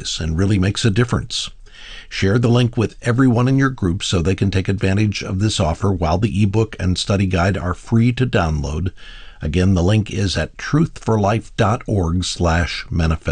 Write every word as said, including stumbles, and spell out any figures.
wise and really makes a difference. Share the link with everyone in your group so they can take advantage of this offer while the ebook and study guide are free to download. Again, the link is at truthforlife.org slash manifest.